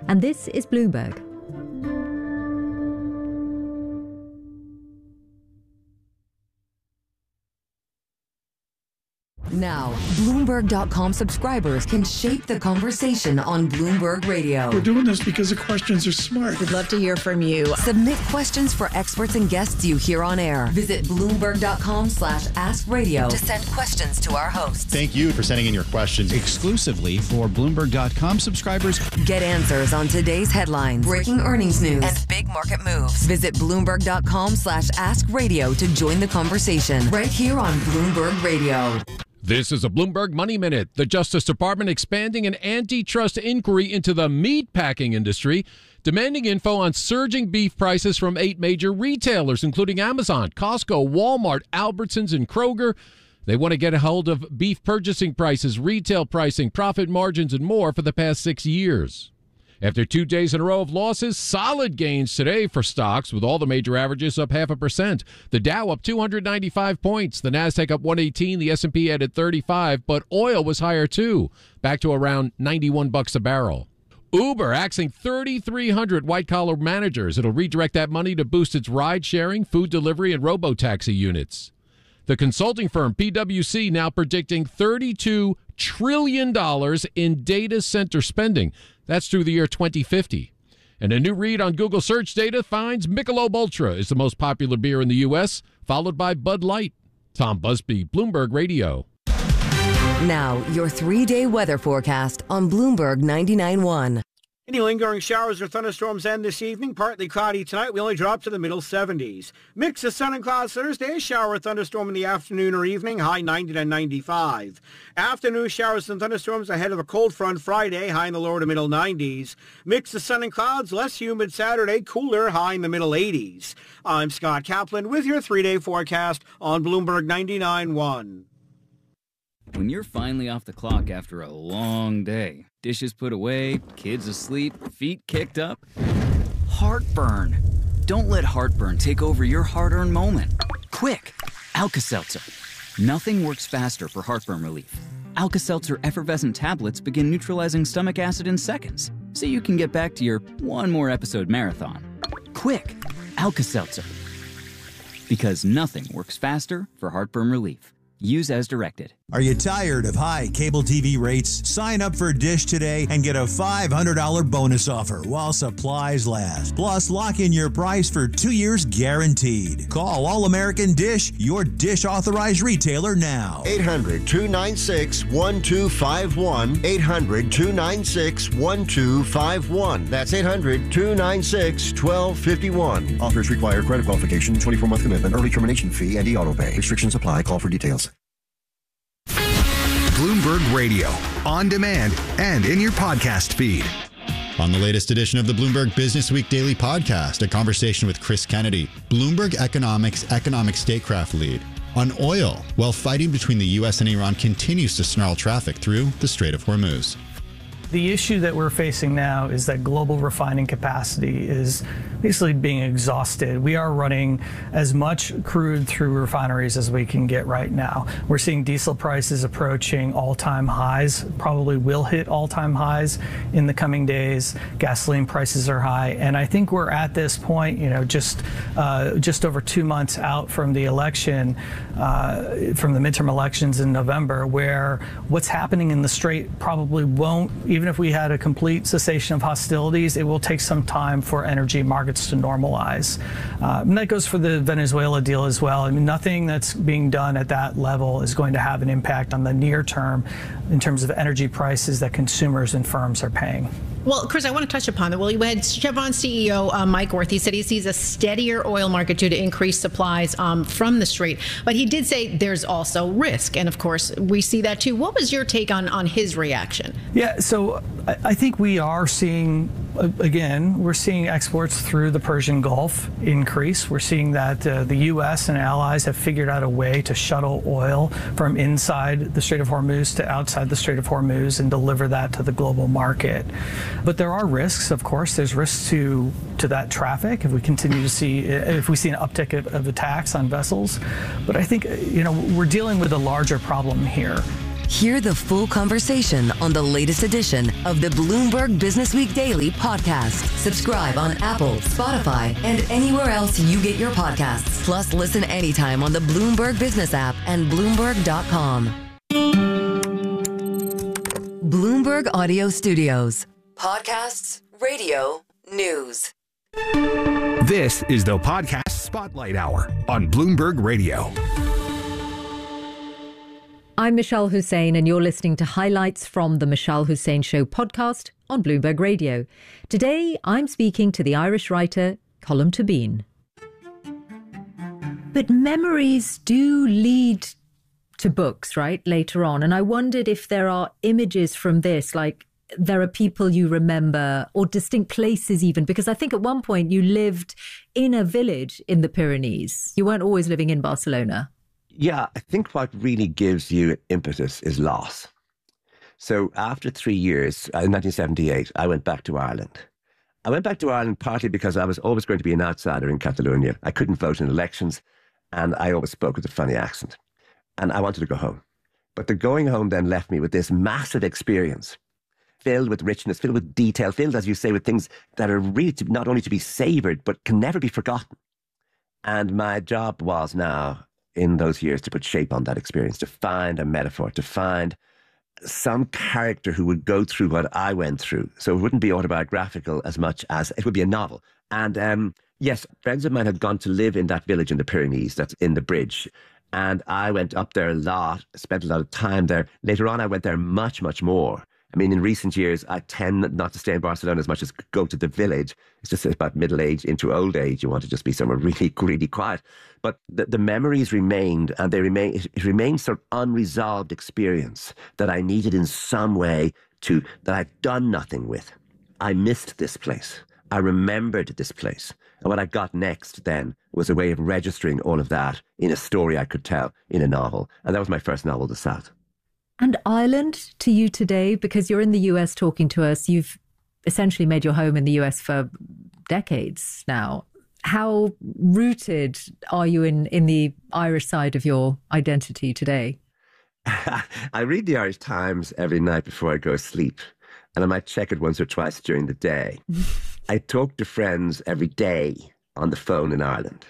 And this is Bloomberg. Now, Bloomberg.com subscribers can shape the conversation on Bloomberg Radio. We're doing this because the questions are smart. We'd love to hear from you. Submit questions for experts and guests you hear on air. Visit Bloomberg.com/askradio to send questions to our hosts. Thank you for sending in your questions. Exclusively for Bloomberg.com subscribers. Get answers on today's headlines, breaking earnings news, and big market moves. Visit Bloomberg.com/askradio to join the conversation right here on Bloomberg Radio. This is a Bloomberg Money Minute. The Justice Department expanding an antitrust inquiry into the meatpacking industry, demanding info on surging beef prices from 8 major retailers, including Amazon, Costco, Walmart, Albertsons, and Kroger. They want to get a hold of beef purchasing prices, retail pricing, profit margins, and more for the past 6 years. After 2 days in a row of losses, solid gains today for stocks, with all the major averages up 0.5%. The Dow up 295 points, the Nasdaq up 118, the S&P added 35, but oil was higher too, back to around $91 a barrel. Uber axing 3,300 white-collar managers. It'll redirect that money to boost its ride-sharing, food delivery, and robo-taxi units. The consulting firm PwC now predicting $32 trillion in data center spending. That's through the year 2050. And a new read on Google search data finds Michelob Ultra is the most popular beer in the U.S., followed by Bud Light. Tom Busby, Bloomberg Radio. Now, your 3-day weather forecast on Bloomberg 99.1. Any lingering showers or thunderstorms end this evening. Partly cloudy tonight. We only drop to the middle 70s. Mix of sun and clouds Thursday. Shower or thunderstorm in the afternoon or evening. High 90 to 95. Afternoon showers and thunderstorms ahead of a cold front Friday. High in the lower to middle 90s. Mix of sun and clouds. Less humid Saturday. Cooler. High in the middle 80s. I'm Scott Kaplan with your 3-day forecast on Bloomberg 99.1. When you're finally off the clock after a long day, dishes put away, kids asleep, feet kicked up, heartburn. Don't let heartburn take over your hard-earned moment. Quick, Alka-Seltzer. Nothing works faster for heartburn relief. Alka-Seltzer effervescent tablets begin neutralizing stomach acid in seconds, so you can get back to your one more episode marathon. Quick, Alka-Seltzer. Because nothing works faster for heartburn relief. Use as directed. Are you tired of high cable TV rates? Sign up for Dish today and get a $500 bonus offer while supplies last. Plus, lock in your price for 2 years guaranteed. Call All American Dish, your Dish authorized retailer now. 800-296-1251. 800-296-1251. That's 800-296-1251. Offers require credit qualification, 24-month commitment, early termination fee, and e-auto pay. Restrictions apply. Call for details. Bloomberg Radio, on demand and in your podcast feed. On the latest edition of the Bloomberg Business Week Daily Podcast, a conversation with Chris Kennedy, Bloomberg Economics economic statecraft lead, on oil, while fighting between the U.S. and Iran continues to snarl traffic through the Strait of Hormuz. The issue that we're facing now is that global refining capacity is basically being exhausted. We are running as much crude through refineries as we can get right now. We're seeing diesel prices approaching all-time highs, probably will hit all-time highs in the coming days. Gasoline prices are high, and I think we're at this point, just over 2 months out from the election, from the midterm elections in November, where what's happening in the Strait probably won't, even if we had a complete cessation of hostilities, it will take some time for energy markets to normalize. And that goes for the Venezuela deal as well. I mean, nothing that's being done at that level is going to have an impact on the near term in terms of energy prices that consumers and firms are paying. Well, Chris, I want to touch upon that. Well, we had Chevron CEO Mike Wirth. He said he sees a steadier oil market due to increased supplies from the Strait. But he did say there's also risk. And, of course, we see that, too. What was your take on his reaction? Yeah, so I think we are seeing, again, we're seeing exports through the Persian Gulf increase. We're seeing that the U.S. and allies have figured out a way to shuttle oil from inside the Strait of Hormuz to outside the Strait of Hormuz and deliver that to the global market. But there are risks, of course. There's risks to that traffic if we continue to see, if we see an uptick of attacks on vessels. But I think, we're dealing with a larger problem here. Hear the full conversation on the latest edition of the Bloomberg Businessweek Daily podcast. Subscribe on Apple, Spotify, and anywhere else you get your podcasts. Plus, listen anytime on the Bloomberg Business app and Bloomberg.com. Bloomberg Audio Studios. Podcasts, radio, news. This is the Podcast Spotlight Hour on Bloomberg Radio. I'm Michelle Hussein, and you're listening to highlights from the Michelle Hussein Show podcast on Bloomberg Radio. Today, I'm speaking to the Irish writer Colm Tóibín. But memories do lead to books, right, later on. And I wondered if there are images from this, like there are people you remember or distinct places even, because I think at one point you lived in a village in the Pyrenees. You weren't always living in Barcelona. Yeah, I think what really gives you impetus is loss. So after 3 years, in 1978, I went back to Ireland. I went back to Ireland partly because I was always going to be an outsider in Catalonia. I couldn't vote in elections, and I always spoke with a funny accent. And I wanted to go home. But the going home then left me with this massive experience, filled with richness, filled with detail, filled, as you say, with things that are really not only to be savoured, but can never be forgotten. And my job was now, in those years, to put shape on that experience, to find a metaphor, to find some character who would go through what I went through. So it wouldn't be autobiographical as much as it would be a novel. And yes, friends of mine had gone to live in that village in the Pyrenees that's in the bridge. And I went up there a lot, spent a lot of time there. Later on, I went there much, much more. I mean, in recent years, I tend not to stay in Barcelona as much as go to the village. It's just about middle age into old age. You want to just be somewhere really, really quiet. But the memories remained, and it remained sort of unresolved experience that I needed in some way that I'd done nothing with. I missed this place. I remembered this place. And what I got next then was a way of registering all of that in a story I could tell in a novel. And that was my first novel, The South. And Ireland to you today, because you're in the US talking to us, you've essentially made your home in the US for decades now. How rooted are you in the Irish side of your identity today? I read the Irish Times every night before I go to sleep, and I might check it once or twice during the day. I talk to friends every day on the phone in Ireland.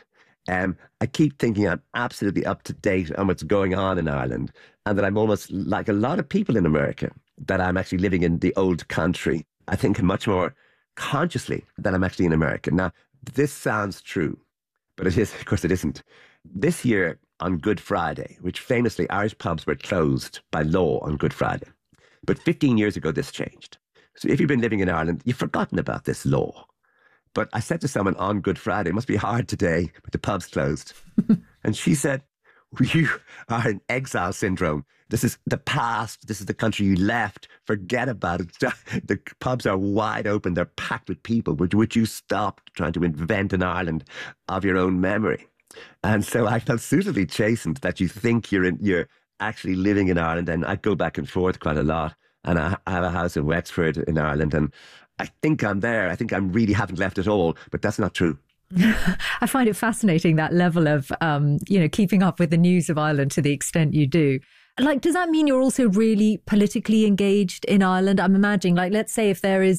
I keep thinking I'm absolutely up to date on what's going on in Ireland, and that I'm almost like a lot of people in America, that I'm actually living in the old country. I think much more consciously that I'm actually in America. Now, this sounds true, but it is, of course, it isn't. This year on Good Friday, which famously Irish pubs were closed by law on Good Friday. But 15 years ago, this changed. So if you've been living in Ireland, you've forgotten about this law. But I said to someone on Good Friday, it must be hard today, but the pub's closed. And she said, you are in exile syndrome. This is the past. This is the country you left. Forget about it. The pubs are wide open. They're packed with people. Would you stop trying to invent an Ireland of your own memory? And so I felt suitably chastened that you think you're actually living in Ireland. And I go back and forth quite a lot. And I have a house in Wexford in Ireland. And I think I'm there. I think I really haven't left at all. But that's not true. I find it fascinating, that level of, keeping up with the news of Ireland to the extent you do. Like, does that mean you're also really politically engaged in Ireland? I'm imagining, like, let's say if there is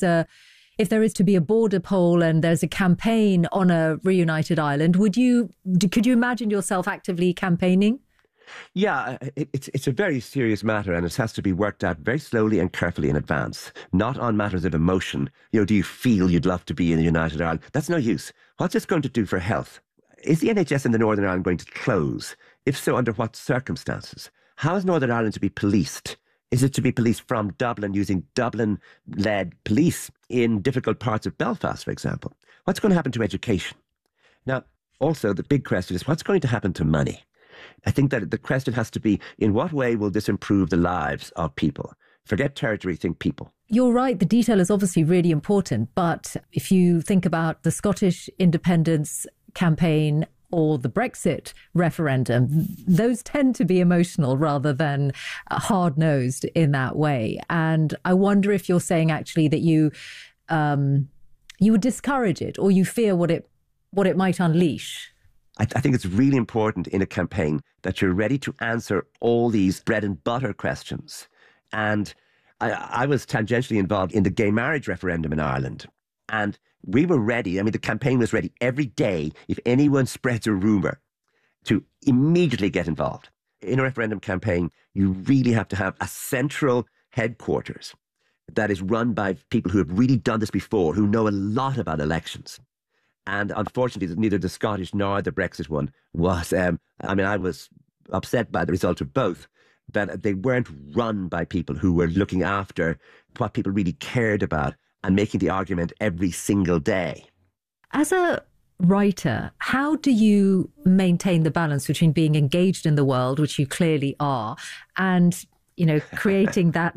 to be a border poll and there's a campaign on a reunited Ireland, could you imagine yourself actively campaigning? Yeah, it's a very serious matter, and it has to be worked out very slowly and carefully in advance, not on matters of emotion. Do you feel you'd love to be in a united Ireland? That's no use. What's this going to do for health? Is the NHS in the Northern Ireland going to close? If so, under what circumstances? How is Northern Ireland to be policed? Is it to be policed from Dublin using Dublin-led police in difficult parts of Belfast, for example? What's going to happen to education? Now, also, the big question is, what's going to happen to money? I think that the question has to be, in what way will this improve the lives of people? Forget territory, think people. You're right. The detail is obviously really important. But if you think about the Scottish independence campaign or the Brexit referendum, those tend to be emotional rather than hard-nosed in that way. And I wonder if you're saying actually that you would discourage it, or you fear what it might unleash. I think it's really important in a campaign that you're ready to answer all these bread and butter questions. And I was tangentially involved in the gay marriage referendum in Ireland. And we were ready. I mean, the campaign was ready every day, if anyone spreads a rumour, to immediately get involved. In a referendum campaign, you really have to have a central headquarters that is run by people who have really done this before, who know a lot about elections. And unfortunately, neither the Scottish nor the Brexit one was, I was upset by the result of both, but they weren't run by people who were looking after what people really cared about and making the argument every single day. As a writer, how do you maintain the balance between being engaged in the world, which you clearly are, and, you know, creating that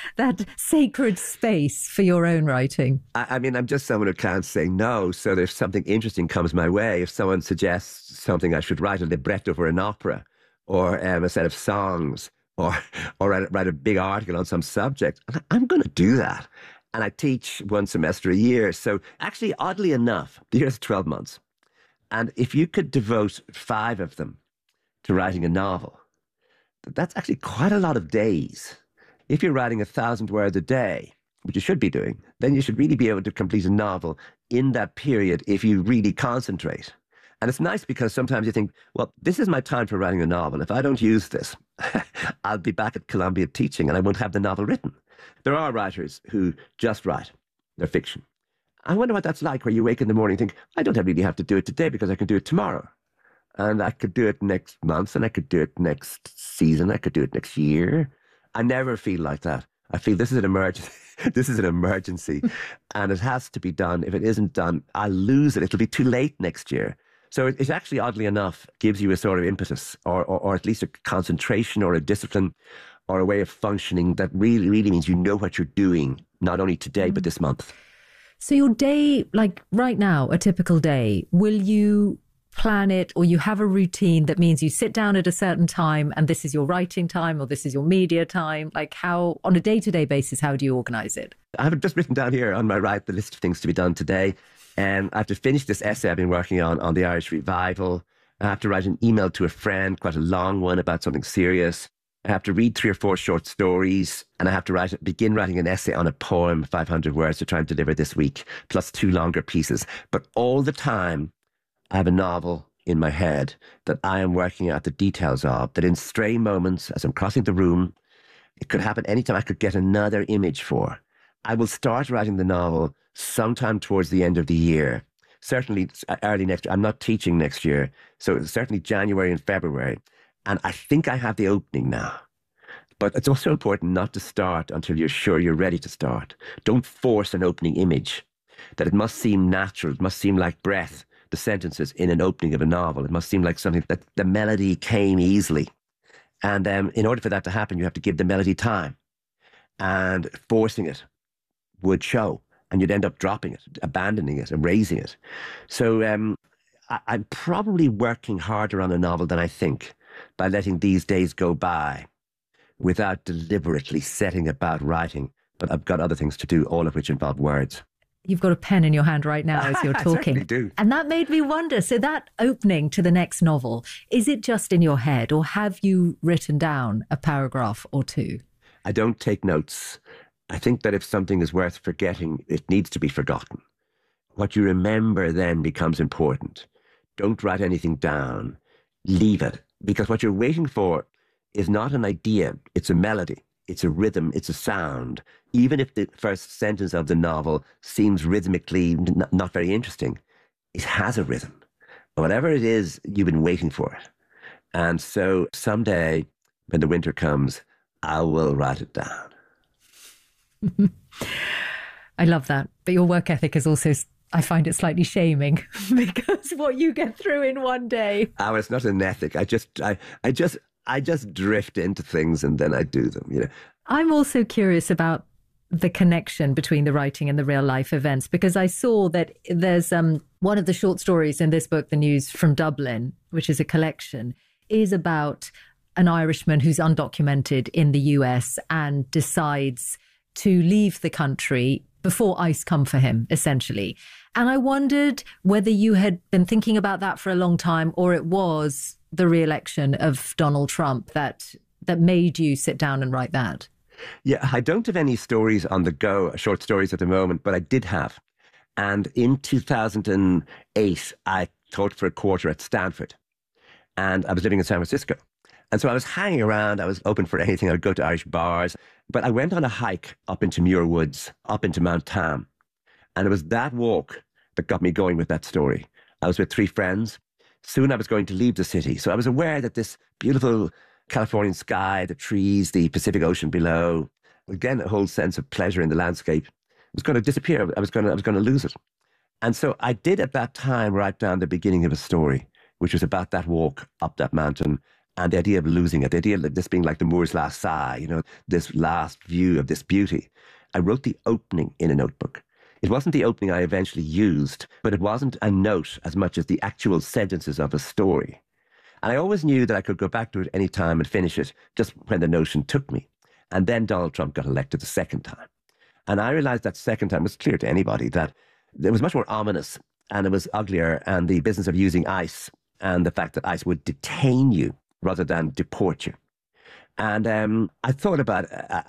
sacred space for your own writing? I mean, I'm just someone who can't say no. So if something interesting comes my way, if someone suggests something I should write, a libretto for an opera, or a set of songs, or write a big article on some subject, I'm going to do that. And I teach one semester a year. So actually, oddly enough, the year's 12 months. And if you could devote 5 of them to writing a novel, that's actually quite a lot of days. If you're writing 1,000 words a day, which you should be doing, then you should really be able to complete a novel in that period if you really concentrate. And it's nice because sometimes you think, well, this is my time for writing a novel. If I don't use this, I'll be back at Columbia teaching and I won't have the novel written. There are writers who just write their fiction. I wonder what that's like, where you wake in the morning and think, I don't really have to do it today because I can do it tomorrow. And I could do it next month, and I could do it next season, I could do it next year. I never feel like that. I feel this is an emergency. This is an emergency, and it has to be done. If it isn't done, I'll lose it. It'll be too late next year. So it actually, oddly enough, gives you a sort of impetus, or at least a concentration or a discipline or a way of functioning that really, really means you know what you're doing, not only today, but this month. So your day, like right now, a typical day, will you plan it, or you have a routine that means you sit down at a certain time and this is your writing time or this is your media time? Like how, on a day-to-day basis, how do you organise it? I have just written down here on my right the list of things to be done today. And I have to finish this essay I've been working on the Irish revival. I have to write an email to a friend, quite a long one, about something serious. I have to read 3 or 4 short stories, and I have to begin writing an essay on a poem, 500 words, to try and deliver this week, plus 2 longer pieces. But all the time, I have a novel in my head that I am working out the details of, that in stray moments, as I'm crossing the room, it could happen anytime I could get another image for. I will start writing the novel sometime towards the end of the year, certainly early next year. I'm not teaching next year, so certainly January and February. And I think I have the opening now. But it's also important not to start until you're sure you're ready to start. Don't force an opening image, that it must seem natural. It must seem like breath, the sentences in an opening of a novel. It must seem like something that the melody came easily. And in order for that to happen, you have to give the melody time. And forcing it would show. And you'd end up dropping it, abandoning it, erasing it. So I'm probably working harder on a novel than I think, by letting these days go by without deliberately setting about writing. But I've got other things to do, all of which involve words. You've got a pen in your hand right now as you're talking. I certainly do. And that made me wonder, so that opening to the next novel, is it just in your head, or have you written down a paragraph or 2? I don't take notes. I think that if something is worth forgetting, it needs to be forgotten. What you remember then becomes important. Don't write anything down. Leave it. Because what you're waiting for is not an idea, it's a melody, it's a rhythm, it's a sound. Even if the first sentence of the novel seems rhythmically not very interesting, it has a rhythm. Whatever it is, you've been waiting for it. And so someday, when the winter comes, I will write it down. I love that. But your work ethic is also, I find it slightly shaming, because what you get through in one day. Oh, it's not an ethic. I just drift into things and then I do them, you know. I'm also curious about the connection between the writing and the real life events, because I saw that there's one of the short stories in this book, The News from Dublin, which is a collection, is about an Irishman who's undocumented in the US and decides to leave the country before ICE come for him, essentially. And I wondered whether you had been thinking about that for a long time, or it was the re-election of Donald Trump that made you sit down and write that. Yeah, I don't have any stories on the go, short stories at the moment, but I did have. And in 2008, I taught for a quarter at Stanford. And I was living in San Francisco. And so I was hanging around. I was open for anything. I would go to Irish bars. But I went on a hike up into Muir Woods, up into Mount Tam. And it was that walk that got me going with that story. I was with 3 friends. Soon I was going to leave the city. So I was aware that this beautiful Californian sky, the trees, the Pacific Ocean below, again, a whole sense of pleasure in the landscape, was going to disappear. I was going to lose it. And so I did at that time write down the beginning of a story, which was about that walk up that mountain and the idea of losing it, the idea of this being like the Moor's last sigh, you know, this last view of this beauty. I wrote the opening in a notebook. It wasn't the opening I eventually used, but it wasn't a note as much as the actual sentences of a story. And I always knew that I could go back to it any time and finish it just when the notion took me. And then Donald Trump got elected the second time. And I realized that second time, it was clear to anybody that it was much more ominous and it was uglier, and the business of using ICE and the fact that ICE would detain you rather than deport you. And I thought about,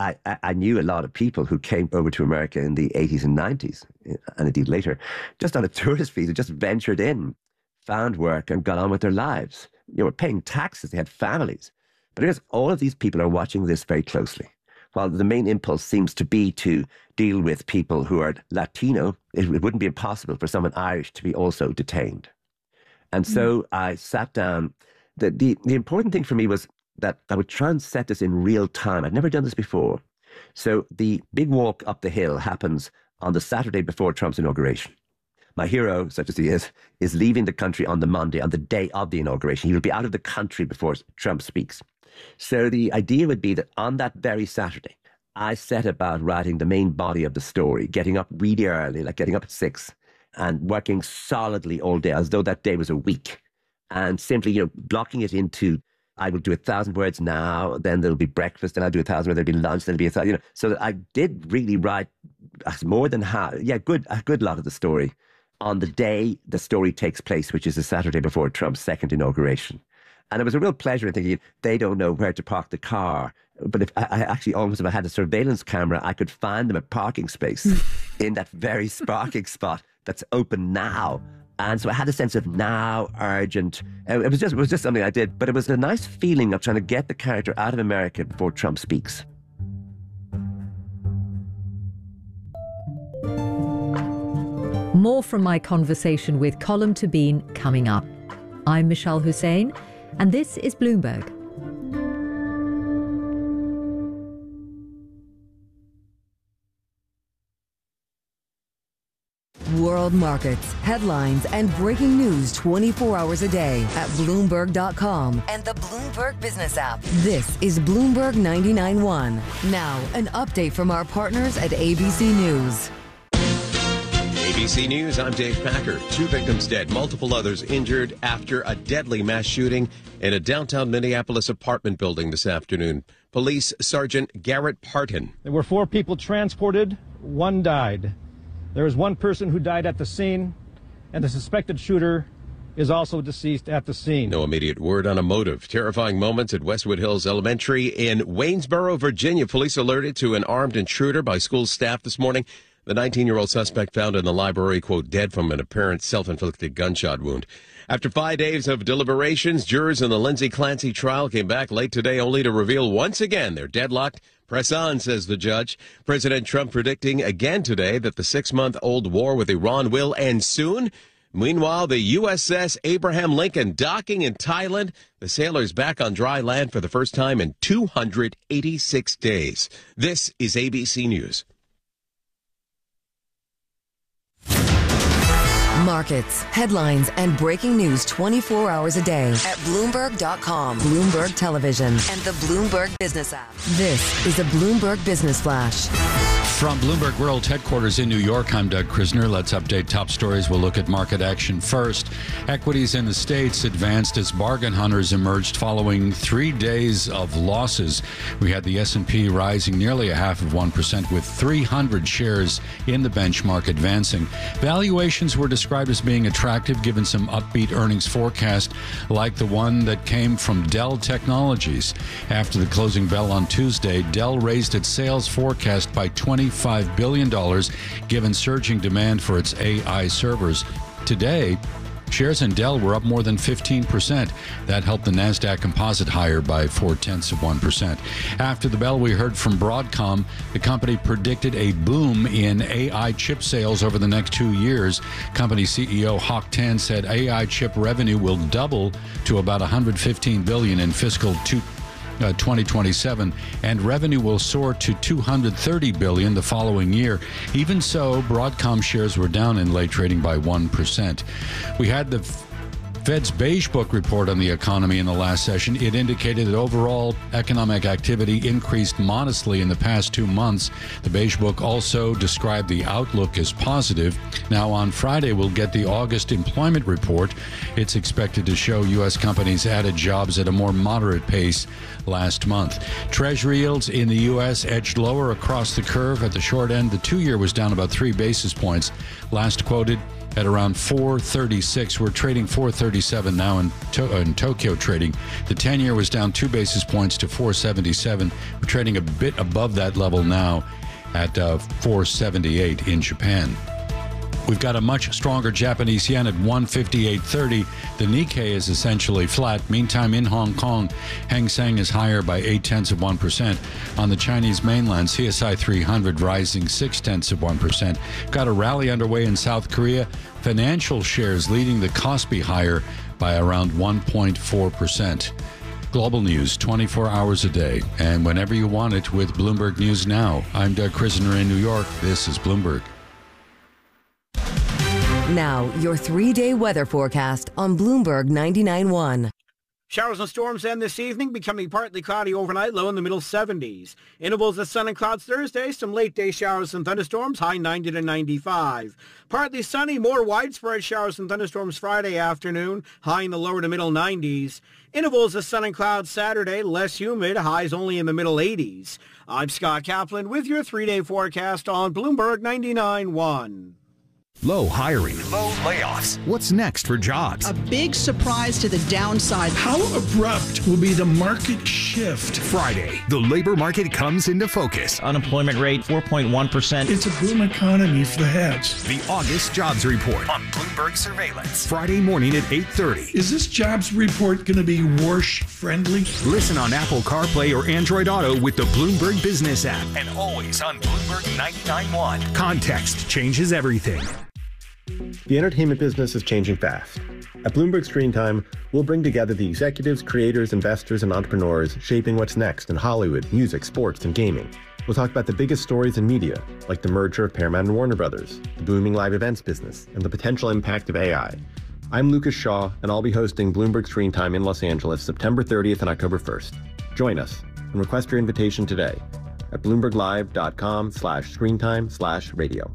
I knew a lot of people who came over to America in the 80s and 90s, and indeed later, just on a tourist visa, just ventured in, found work and got on with their lives. You were paying taxes, they had families. But I guess all of these people are watching this very closely. While the main impulse seems to be to deal with people who are Latino, it wouldn't be impossible for someone Irish to be also detained. And so I sat down. The important thing for me was that I would try and set this in real time. I'd never done this before. So the big walk up the hill happens on the Saturday before Trump's inauguration. My hero, such as he is leaving the country on the Monday, on the day of the inauguration. He will be out of the country before Trump speaks. So the idea would be that on that very Saturday, I set about writing the main body of the story, getting up really early, like getting up at 6, and working solidly all day, as though that day was a week. And simply, blocking it into, I will do 1,000 words now, then there'll be breakfast, then I'll do 1,000 words, there'll be lunch, then there'll be 1,000, So that I did really write more than half, a good lot of the story on the day the story takes place, which is the Saturday before Trump's second inauguration. And it was a real pleasure in thinking, they don't know where to park the car. But if I actually almost, if I had a surveillance camera, I could find them a parking space in that very parking spot that's open now. And so I had a sense of now, urgent. It was just something I did. But it was a nice feeling of trying to get the character out of America before Trump speaks. More from my conversation with Colm Tóibín coming up. I'm Michelle Hussein, and this is Bloomberg. World markets, headlines, and breaking news 24 hours a day at Bloomberg.com and the Bloomberg Business app. This is Bloomberg 99.1. Now, an update from our partners at ABC News. ABC News, I'm Dave Packer. 2 victims dead, multiple others injured after a deadly mass shooting in a downtown Minneapolis apartment building this afternoon. Police Sergeant Garrett Parton. There were 4 people transported. 1 died. There is 1 person who died at the scene, and the suspected shooter is also deceased at the scene. No immediate word on a motive. Terrifying moments at Westwood Hills Elementary in Waynesboro, Virginia. Police alerted to an armed intruder by school staff this morning. The 19-year-old suspect found in the library, quote, dead from an apparent self-inflicted gunshot wound. After 5 days of deliberations, jurors in the Lindsay Clancy trial came back late today only to reveal once again they're deadlocked. Press on, says the judge. President Trump predicting again today that the 6-month-old war with Iran will end soon. Meanwhile, the USS Abraham Lincoln docking in Thailand. The sailors back on dry land for the first time in 286 days. This is ABC News. Markets, headlines, and breaking news 24 hours a day at Bloomberg.com, Bloomberg Television, and the Bloomberg Business app. This is a Bloomberg Business Flash. From Bloomberg World Headquarters in New York, I'm Doug Krisner. Let's update top stories. We'll look at market action first. Equities in the States advanced as bargain hunters emerged following 3 days of losses. We had the S&P rising nearly 0.5% with 300 shares in the benchmark advancing. Valuations were described as being attractive given some upbeat earnings forecast like the one that came from Dell Technologies. After the closing bell on Tuesday, Dell raised its sales forecast by $25 billion, given surging demand for its AI servers. Today, shares in Dell were up more than 15%. That helped the NASDAQ composite higher by 0.4%. After the bell, we heard from Broadcom. The company predicted a boom in AI chip sales over the next 2 years. Company CEO Hock Tan said AI chip revenue will double to about $115 billion in fiscal 2027, and revenue will soar to $230 billion the following year. Even so, Broadcom shares were down in late trading by 1%. We had the Fed's Beige Book report on the economy in the last session. It indicated that overall economic activity increased modestly in the past 2 months. The Beige Book also described the outlook as positive. Now, on Friday, we'll get the August employment report. It's expected to show U.S. companies added jobs at a more moderate pace last month. Treasury yields in the U.S. edged lower across the curve. At the short end, the 2-year was down about 3 basis points. Last quoted at around 436. We're trading 437 now in Tokyo trading. The 10-year was down 2 basis points to 477. We're trading a bit above that level now at 478 in Japan. We've got a much stronger Japanese yen at 158.30. The Nikkei is essentially flat. Meantime, in Hong Kong, Hang Seng is higher by 0.8%. On the Chinese mainland, CSI 300 rising 0.6%. Got a rally underway in South Korea. Financial shares leading the Kospi higher by around 1.4%. Global news 24 hours a day and whenever you want it with Bloomberg News Now. I'm Doug Krisner in New York. This is Bloomberg. Now, your 3-day weather forecast on Bloomberg 99.1. Showers and storms end this evening, becoming partly cloudy overnight, low in the middle 70s. Intervals of sun and clouds Thursday, some late-day showers and thunderstorms, high 90 to 95. Partly sunny, more widespread showers and thunderstorms Friday afternoon, high in the lower to middle 90s. Intervals of sun and clouds Saturday, less humid, highs only in the middle 80s. I'm Scott Kaplan with your 3-day forecast on Bloomberg 99.1. Low hiring. Low layoffs. What's next for jobs? A big surprise to the downside. How abrupt will be the market shift? Friday, the labor market comes into focus. Unemployment rate, 4.1%. It's a boom economy for the heads. The August jobs report on Bloomberg Surveillance. Friday morning at 8:30. Is this jobs report going to be Warsh-friendly? Listen on Apple CarPlay or Android Auto with the Bloomberg Business app. And always on Bloomberg 99.1. Context changes everything. The entertainment business is changing fast. At Bloomberg Screen Time, we'll bring together the executives, creators, investors, and entrepreneurs shaping what's next in Hollywood, music, sports, and gaming. We'll talk about the biggest stories in media, like the merger of Paramount and Warner Brothers, the booming live events business, and the potential impact of AI. I'm Lucas Shaw, and I'll be hosting Bloomberg Screen Time in Los Angeles September 30th and October 1st. Join us and request your invitation today at bloomberglive.com/screentime/radio.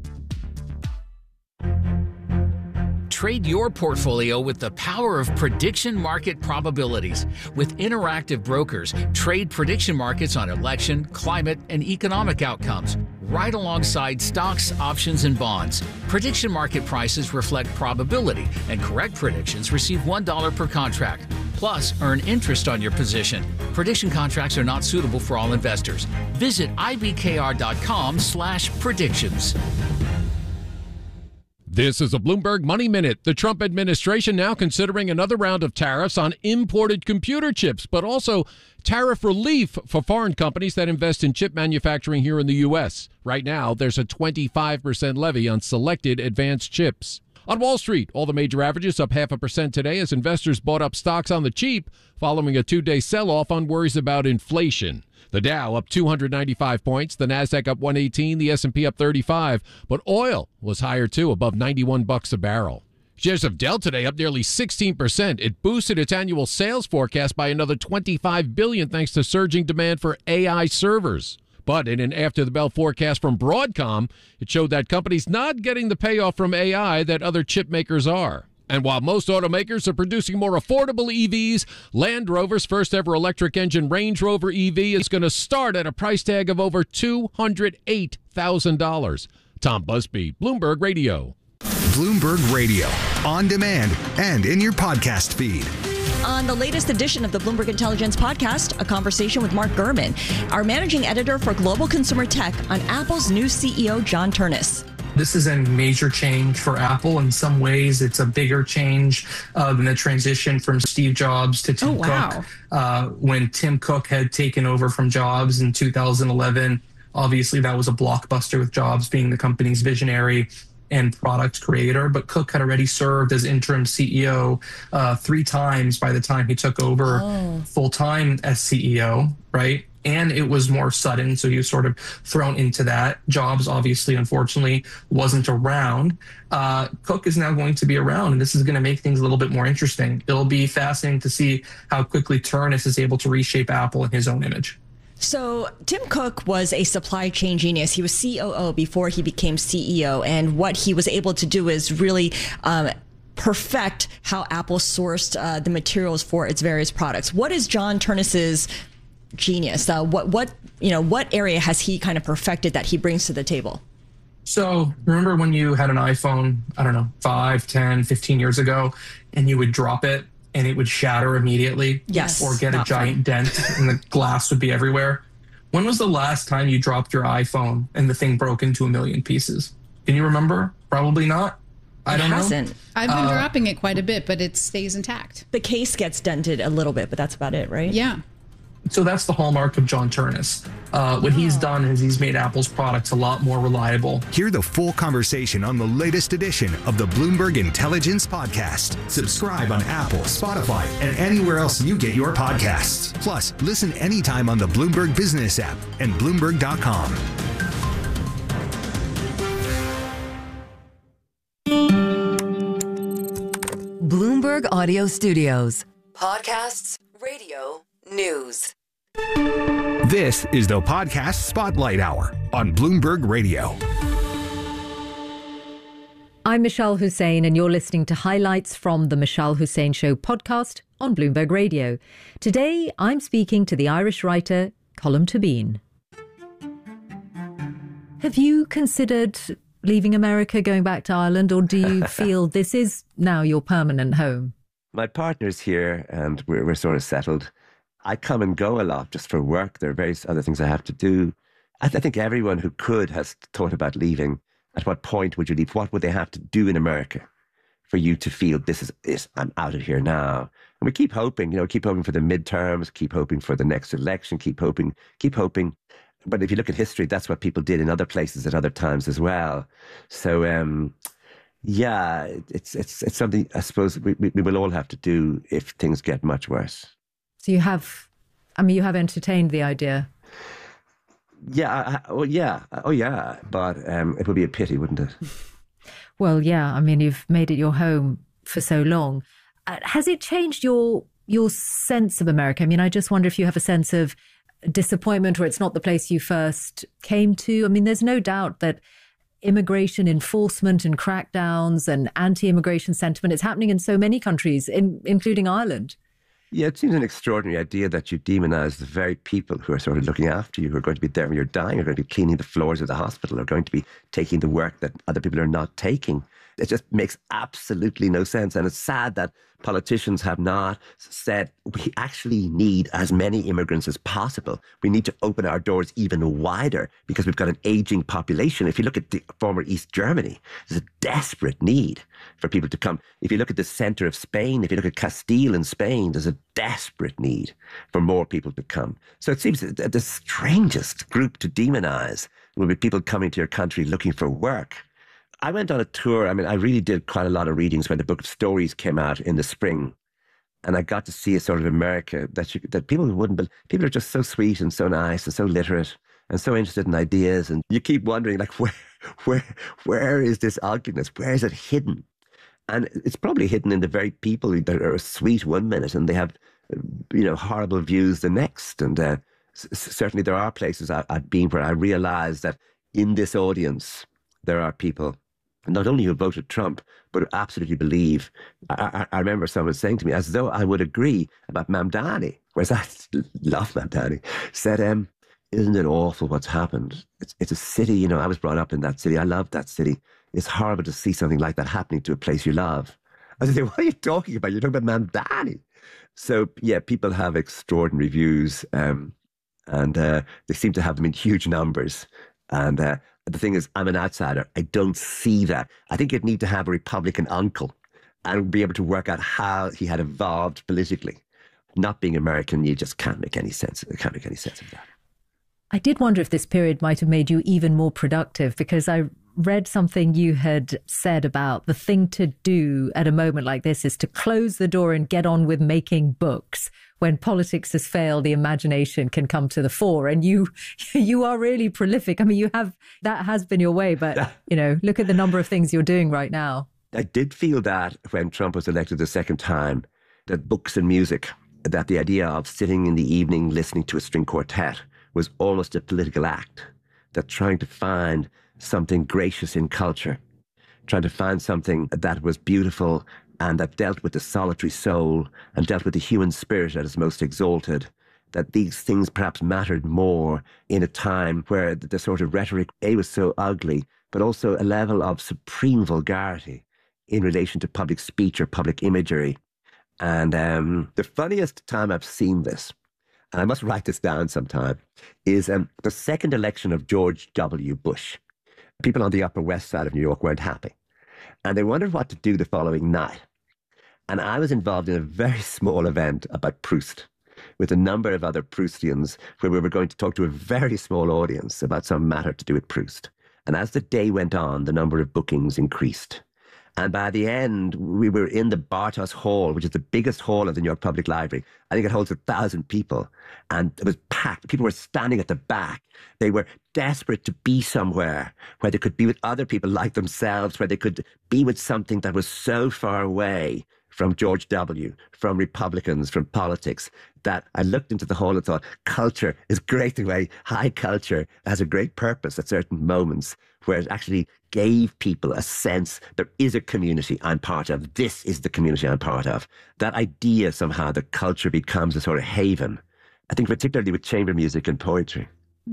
Trade your portfolio with the power of prediction market probabilities. With Interactive Brokers, trade prediction markets on election, climate, and economic outcomes, right alongside stocks, options, and bonds. Prediction market prices reflect probability, and correct predictions receive $1 per contract. Plus, earn interest on your position. Prediction contracts are not suitable for all investors. Visit ibkr.com/predictions. This is a Bloomberg Money Minute. The Trump administration now considering another round of tariffs on imported computer chips, but also tariff relief for foreign companies that invest in chip manufacturing here in the U.S. Right now, there's a 25% levy on selected advanced chips. On Wall Street, all the major averages up 0.5% today as investors bought up stocks on the cheap following a 2-day sell-off on worries about inflation. The Dow up 295 points, the Nasdaq up 118, the S&P up 35, but oil was higher too, above $91 a barrel. Shares of Dell today up nearly 16%. It boosted its annual sales forecast by another $25 billion thanks to surging demand for AI servers. But in an after-the-bell forecast from Broadcom, it showed that companies not getting the payoff from AI that other chip makers are. And while most automakers are producing more affordable EVs, Land Rover's first-ever electric engine Range Rover EV is going to start at a price tag of over $208,000. Tom Busby, Bloomberg Radio. Bloomberg Radio, on demand and in your podcast feed. On the latest edition of the Bloomberg Intelligence Podcast, a conversation with Mark Gurman, our managing editor for global consumer tech, on Apple's new CEO, John Ternus. This is a major change for Apple. In some ways, it's a bigger change than the transition from Steve Jobs to Tim Cook. When Tim Cook had taken over from Jobs in 2011, obviously that was a blockbuster with Jobs being the company's visionary and product creator. But Cook had already served as interim CEO 3 times by the time he took over full-time as CEO, right? And it was more sudden, so he was sort of thrown into that. Jobs, obviously, unfortunately, wasn't around. Cook is now going to be around, and this is going to make things a little bit more interesting. It'll be fascinating to see how quickly Ternus is able to reshape Apple in his own image. So Tim Cook was a supply chain genius. He was COO before he became CEO, and what he was able to do is really perfect how Apple sourced the materials for its various products. What is John Ternus's genius? What area has he kind of perfected that he brings to the table? So remember when you had an iPhone, I don't know, 5, 10, 15 years ago, and you would drop it and it would shatter immediately? Yes. Or get a giant dent and the glass would be everywhere? When was the last time you dropped your iPhone and the thing broke into 1 million pieces? Can you remember? Probably not. I don't know. I've been dropping it quite a bit, but it stays intact. The case gets dented a little bit, but that's about it, right? Yeah. So that's the hallmark of John Ternus. What he's done is he's made Apple's products a lot more reliable. Hear the full conversation on the latest edition of the Bloomberg Intelligence Podcast. Subscribe on Apple, Spotify, and anywhere else you get your podcasts. Plus, listen anytime on the Bloomberg Business app and Bloomberg.com. Bloomberg Audio Studios. Podcasts, radio, news. This is the Podcast Spotlight Hour on Bloomberg Radio. I'm Michelle Hussein, and you're listening to highlights from the Michelle Hussein Show podcast on Bloomberg Radio. Today, I'm speaking to the Irish writer Colm Tóibín. Have you considered leaving America, going back to Ireland, or do you feel this is now your permanent home? My partner's here, and we're sort of settled. I come and go a lot just for work. There are various other things I have to do. I think everyone who could has thought about leaving. At what point would you leave? What would they have to do in America for you to feel this is it, I'm out of here now? And we keep hoping, keep hoping for the midterms, keep hoping for the next election, keep hoping. But if you look at history, that's what people did in other places at other times as well. So, it's something I suppose we will all have to do if things get much worse. So you have entertained the idea. Yeah. But it would be a pity, wouldn't it? Well, yeah. I mean, you've made it your home for so long. Has it changed your sense of America? I mean, I just wonder if you have a sense of disappointment, or it's not the place you first came to. I mean, there's no doubt that immigration enforcement and crackdowns and anti-immigration sentiment is happening in so many countries, including Ireland. Yeah, it seems an extraordinary idea that you demonize the very people who are sort of looking after you, who are going to be there when you're dying, are going to be cleaning the floors of the hospital, are going to be taking the work that other people are not taking. It just makes absolutely no sense. And it's sad that politicians have not said we actually need as many immigrants as possible. We need to open our doors even wider because we've got an aging population. If you look at the former East Germany, there's a desperate need for people to come. If you look at the center of Spain, if you look at Castile in Spain, there's a desperate need for more people to come. So it seems that the strangest group to demonize will be people coming to your country looking for work. I went on a tour. I mean, I really did quite a lot of readings when the Book of Stories came out in the spring. And I got to see a sort of America that people wouldn't believe. People are just so sweet and so nice and so literate and so interested in ideas. And you keep wondering, like, where is this ugliness? Where is it hidden? And it's probably hidden in the very people that are sweet one minute and they have, horrible views the next. And certainly there are places I've been where I realized that in this audience, there are people not only who voted Trump, but who absolutely believe. I remember someone saying to me, as though I would agree about Mamdani, whereas I love Mamdani, said, isn't it awful what's happened? It's a city, you know, I was brought up in that city. I love that city. It's horrible to see something like that happening to a place you love. I said, what are you talking about? You're talking about Mamdani. So, yeah, people have extraordinary views, and they seem to have them in huge numbers. And the thing is, I'm an outsider. I don't see that. I think you'd need to have a Republican uncle and be able to work out how he had evolved politically. Not being American, you just can't make any sense. It can't make any sense of that. I did wonder if this period might have made you even more productive, because I read something you had said about the thing to do at a moment like this is to close the door and get on with making books. When politics has failed, the imagination can come to the fore. And you are really prolific. I mean, that has been your way, but, you know, look at the number of things you're doing right now. I did feel that when Trump was elected the second time, that books and music, that the idea of sitting in the evening listening to a string quartet was almost a political act, that trying to find something gracious in culture, trying to find something that was beautiful and that dealt with the solitary soul and dealt with the human spirit at its most exalted, that these things perhaps mattered more in a time where the sort of rhetoric, A, was so ugly, but also a level of supreme vulgarity in relation to public speech or public imagery. And the funniest time I've seen this, and I must write this down sometime, is the second election of George W. Bush. People on the Upper West Side of New York weren't happy, and they wondered what to do the following night. And I was involved in a very small event about Proust with a number of other Proustians, where we were going to talk to a very small audience about some matter to do with Proust. And as the day went on, the number of bookings increased. And by the end, we were in the Bartos Hall, which is the biggest hall of the New York Public Library. I think it holds 1,000 people. And it was packed. People were standing at the back. They were desperate to be somewhere where they could be with other people like themselves, where they could be with something that was so far away from George W., from Republicans, from politics, that I looked into the hall and thought, culture is great the way high culture has a great purpose at certain moments, where it actually gave people a sense there is a community I'm part of. This is the community I'm part of. That idea somehow that culture becomes a sort of haven. I think particularly with chamber music and poetry.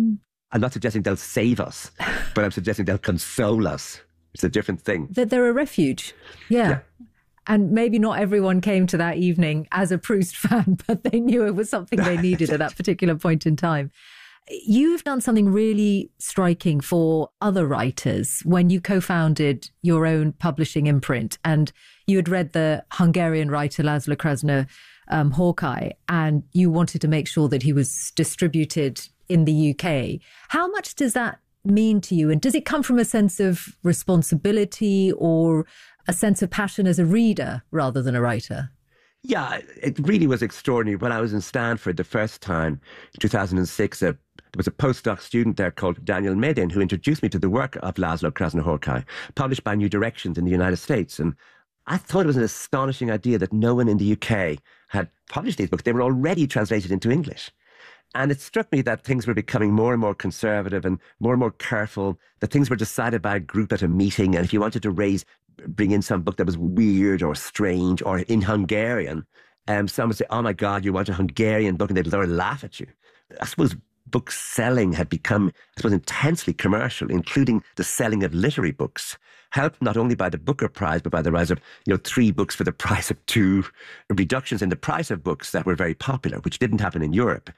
I'm not suggesting they'll save us, but I'm suggesting they'll console us. It's a different thing. That they're a refuge. Yeah. And maybe not everyone came to that evening as a Proust fan, but they knew it was something they needed at that particular point in time. You've done something really striking for other writers when you co-founded your own publishing imprint, and you had read the Hungarian writer Laszlo Krasner, Hawkeye, and you wanted to make sure that he was distributed in the UK. How much does that mean to you? And does it come from a sense of responsibility or a sense of passion as a reader rather than a writer? Yeah, it really was extraordinary. When I was in Stanford the first time, in 2006, there was a postdoc student there called Daniel Medin who introduced me to the work of Laszlo Krasner Hawkeye, published by New Directions in the United States. And I thought it was an astonishing idea that no one in the UK had published these books. They were already translated into English. And it struck me that things were becoming more and more conservative and more careful, that things were decided by a group at a meeting. And if you wanted to bring in some book that was weird or strange or in Hungarian, some would say, oh my God, you want a Hungarian book, and they'd sort of laugh at you. I suppose book selling had become, intensely commercial, including the selling of literary books, helped not only by the Booker Prize, but by the rise of 3 books for the price of 2, reductions in the price of books that were very popular, which didn't happen in Europe.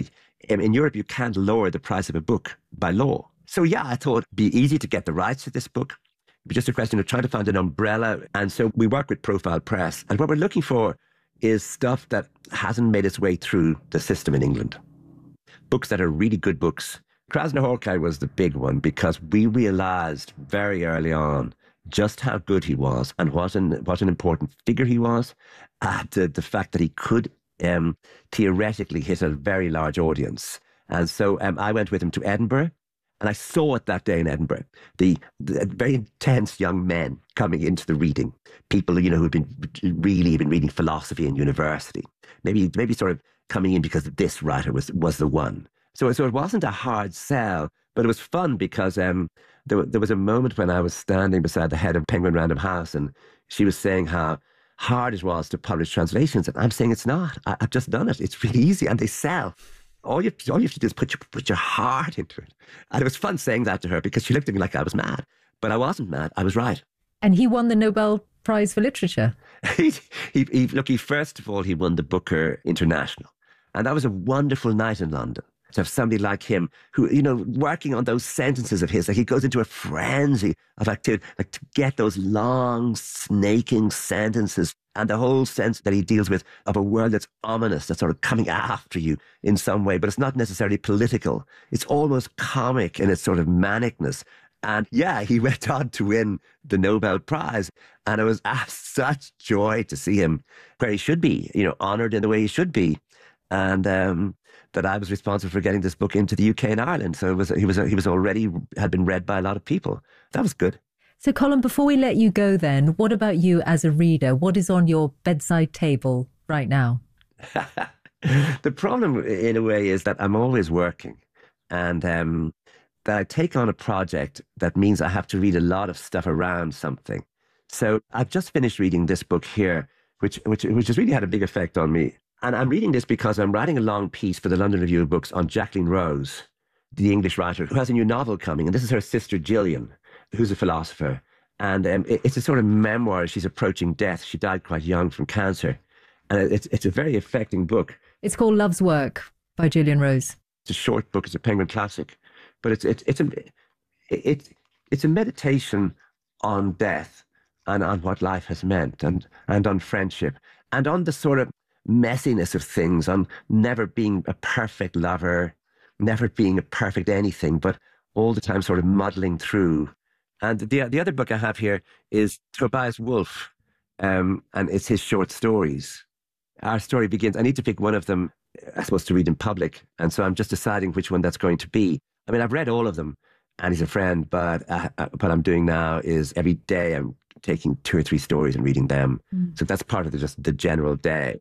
In Europe, you can't lower the price of a book by law. So yeah, I thought it'd be easy to get the rights to this book. It'd be just a question of trying to find an umbrella. And so we work with Profile Press. And what we're looking for is stuff that hasn't made its way through the system in England. Books that are really good books. Krasner Hawkeye was the big one because we realized very early on just how good he was and what an important figure he was. The fact that he could theoretically hit a very large audience. And so I went with him to Edinburgh, and I saw it that day in Edinburgh. The very intense young men coming into the reading, people who'd been reading philosophy in university, maybe sort of coming in because this writer was the one. So it wasn't a hard sell, but it was fun because there was a moment when I was standing beside the head of Penguin Random House, and she was saying how hard it was to publish translations. And I'm saying it's not. I've just done it. It's really easy, and they sell. All you have to do is put your heart into it. And it was fun saying that to her because she looked at me like I was mad. But I wasn't mad. I was right. And he won the Nobel Prize for Literature. He first of all, he won the Booker International. And that was a wonderful night in London. To have somebody like him who, working on those sentences of his, like he goes into a frenzy of activity, like to get those long, snaking sentences and the whole sense that he deals with of a world that's ominous, that's sort of coming after you in some way, but it's not necessarily political. It's almost comic in its sort of manicness. And yeah, he went on to win the Nobel Prize. And it was such joy to see him where he should be, honoured in the way he should be. And that I was responsible for getting this book into the UK and Ireland. So he was already had been read by a lot of people. That was good. So Colin, before we let you go then, what about you as a reader? What is on your bedside table right now? The problem in a way is that I'm always working, and that I take on a project that means I have to read a lot of stuff around something. So I've just finished reading this book here, which has really had a big effect on me. And I'm reading this because I'm writing a long piece for the London Review of Books on Jacqueline Rose, the English writer, who has a new novel coming. And this is her sister, Gillian, who's a philosopher. And it's a sort of memoir. She's approaching death. She died quite young from cancer. And it's a very affecting book. It's called Love's Work by Gillian Rose. It's a short book. It's a Penguin classic. But it's a meditation on death and on what life has meant and on friendship and on the sort of messiness of things, on never being a perfect lover, never being a perfect anything, but all the time sort of muddling through. And the other book I have here is Tobias Wolff, and it's his short stories. Our story begins, I need to pick one of them, I suppose, to read in public, and so I'm just deciding which one that's going to be. I mean, I've read all of them, and he's a friend, but what I'm doing now is every day I'm taking 2 or 3 stories and reading them. So that's part of just the general day.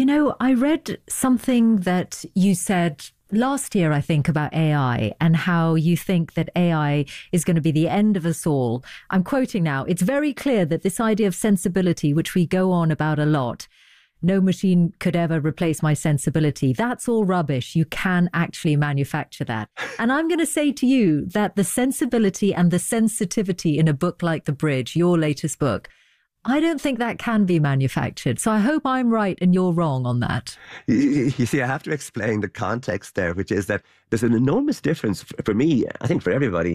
I read something that you said last year, I think, about AI and how you think that AI is going to be the end of us all. I'm quoting now. It's very clear that this idea of sensibility, which we go on about a lot, no machine could ever replace my sensibility. That's all rubbish. You can actually manufacture that. And I'm going to say to you that the sensibility and the sensitivity in a book like The Bridge, your latest book, I don't think that can be manufactured. So I hope I'm right and you're wrong on that. You see, I have to explain the context there, which is that there's an enormous difference for me, I think for everybody,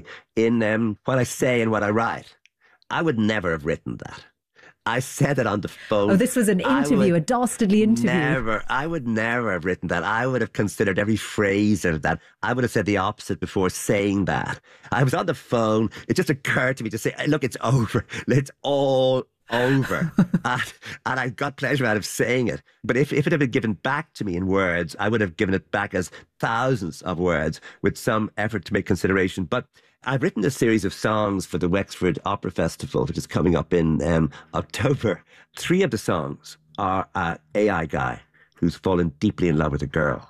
in what I say and what I write. I would never have written that. I said it on the phone. Oh, this was an interview, a dastardly interview. I would never have written that. I would have considered every phrase of that. I would have said the opposite before saying that. I was on the phone. It just occurred to me to say, look, it's over. It's all over. and I got pleasure out of saying it. But if it had been given back to me in words, I would have given it back as thousands of words with some effort to make consideration. But I've written a series of songs for the Wexford Opera Festival, which is coming up in October. 3 of the songs are an AI guy who's fallen deeply in love with a girl.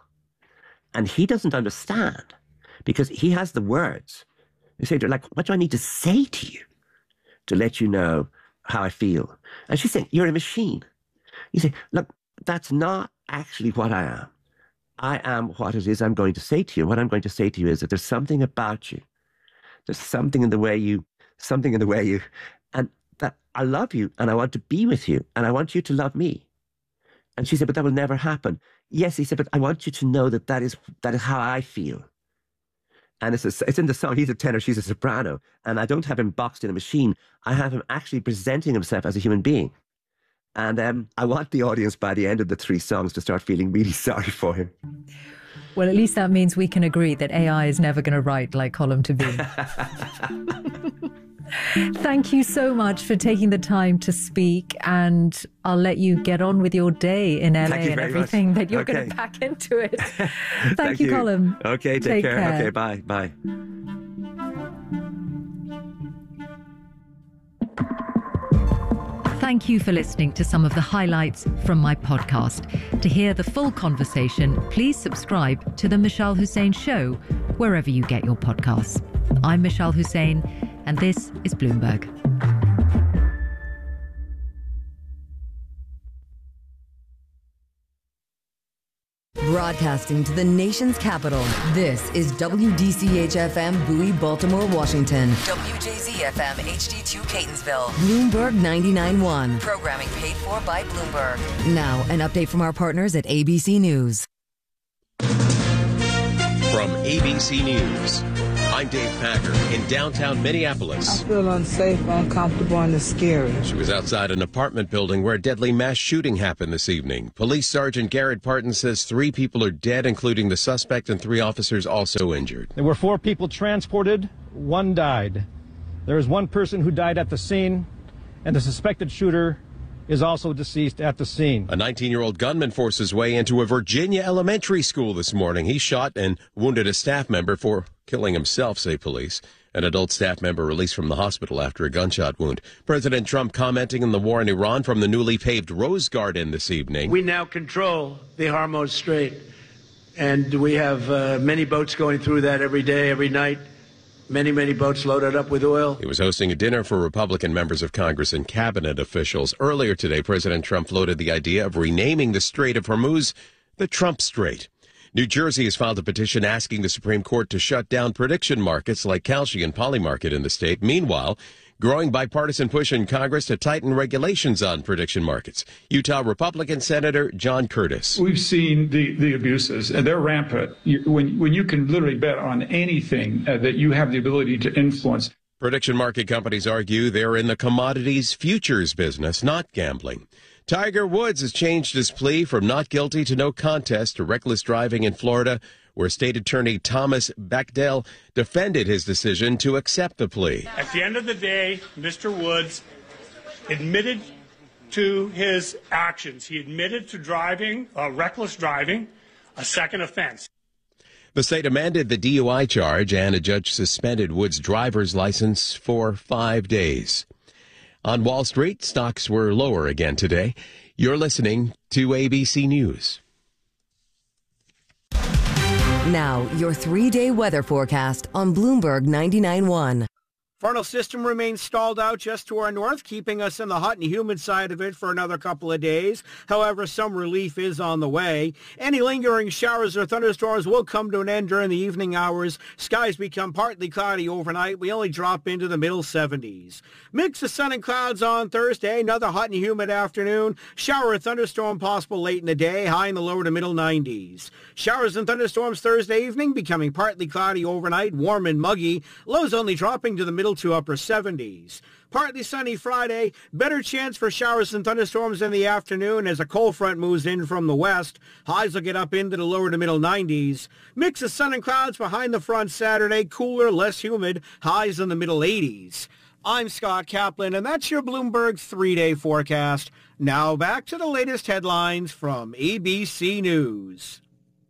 And he doesn't understand because he has the words. You say to her, like, what do I need to say to you to let you know how I feel? And she's saying, you're a machine. You say, look, that's not actually what I am. I am what it is I'm going to say to you. What I'm going to say to you is that there's something about you. There's something in the way you, and that I love you and I want to be with you and I want you to love me. And she said, but that will never happen. Yes, he said, but I want you to know that is how I feel. And it's in the song. He's a tenor, she's a soprano. And I don't have him boxed in a machine. I have him actually presenting himself as a human being. And I want the audience by the end of the 3 songs to start feeling really sorry for him. Well, at least that means we can agree that AI is never going to write like Colm Tóibín. Thank you so much for taking the time to speak, and I'll let you get on with your day in LA and everything that you're going to pack into it. Thank you, Colm. Okay, take care. Okay, bye. Bye. Thank you for listening to some of the highlights from my podcast. To hear the full conversation, please subscribe to The Michelle Hussein Show, wherever you get your podcasts. I'm Michelle Hussein, and this is Bloomberg. Broadcasting to the nation's capital, this is WDCH-FM Bowie, Baltimore, Washington. WJZ-FM HD2 Catonsville. Bloomberg 99.1. Programming paid for by Bloomberg. Now, an update from our partners at ABC News. From ABC News, I'm Dave Packer in downtown Minneapolis. I feel unsafe, uncomfortable, and it's scary. She was outside an apartment building where a deadly mass shooting happened this evening. Police Sergeant Garrett Parton says 3 people are dead, including the suspect, and 3 officers also injured. There were 4 people transported. 1 died. There is 1 person who died at the scene, and the suspected shooter is also deceased at the scene. A 19-year-old gunman forced his way into a Virginia elementary school this morning. He shot and wounded a staff member for killing himself, say police. An adult staff member released from the hospital after a gunshot wound. President Trump commenting on the war in Iran from the newly paved Rose Garden this evening. We now control the Hormuz Strait, and we have many boats going through that every day, every night. Many boats loaded up with oil. He was hosting a dinner for Republican members of Congress and cabinet officials. Earlier today, President Trump floated the idea of renaming the Strait of Hormuz the Trump Strait. New Jersey has filed a petition asking the Supreme Court to shut down prediction markets like Kalshi and Polymarket in the state. Meanwhile, growing bipartisan push in Congress to tighten regulations on prediction markets. Utah Republican Senator John Curtis. We've seen the abuses, and they're rampant. When you can literally bet on anything that you have the ability to influence. Prediction market companies argue they're in the commodities futures business, not gambling. Tiger Woods has changed his plea from not guilty to no contest to reckless driving in Florida, where State Attorney Thomas Bechdel defended his decision to accept the plea. At the end of the day, Mr. Woods admitted to his actions. He admitted to driving, reckless driving, a second offense. The state amended the DUI charge, and a judge suspended Woods' driver's license for 5 days. On Wall Street, stocks were lower again today. You're listening to ABC News. Now, your 3-day weather forecast on Bloomberg 99.1. Frontal system remains stalled out just to our north, keeping us in the hot and humid side of it for another couple of days. However, some relief is on the way. Any lingering showers or thunderstorms will come to an end during the evening hours. Skies become partly cloudy overnight. We only drop into the middle 70s. Mix of sun and clouds on Thursday. Another hot and humid afternoon. Shower or thunderstorm possible late in the day. High in the lower to middle 90s. Showers and thunderstorms Thursday evening, becoming partly cloudy overnight. Warm and muggy. Lows only dropping to the middle to upper 70s. Partly sunny Friday, better chance for showers and thunderstorms in the afternoon as a cold front moves in from the west. Highs will get up into the lower to middle 90s. Mix of sun and clouds behind the front Saturday, cooler, less humid, highs in the middle 80s. I'm Scott Kaplan, and that's your Bloomberg 3-day forecast. Now back to the latest headlines from ABC News.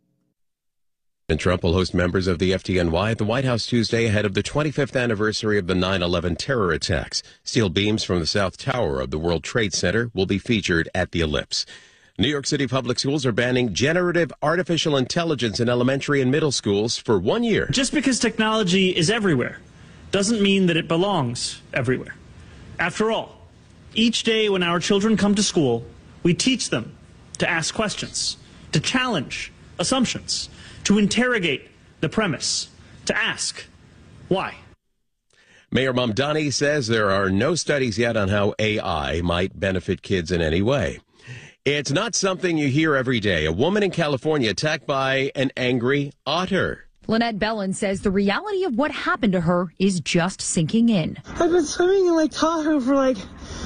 And Trump will host members of the FDNY at the White House Tuesday ahead of the 25th anniversary of the 9/11 terror attacks. Steel beams from the South Tower of the World Trade Center will be featured at the Ellipse. New York City public schools are banning generative artificial intelligence in elementary and middle schools for 1 year. Just because technology is everywhere doesn't mean that it belongs everywhere. After all, each day when our children come to school, we teach them to ask questions, to challenge assumptions, to interrogate the premise, to ask why. Mayor Mamdani says there are no studies yet on how AI might benefit kids in any way. It's not something you hear every day. A woman in California attacked by an angry otter. Lynette Bellin says the reality of what happened to her is just sinking in. I've been swimming in Lake Tahoe for like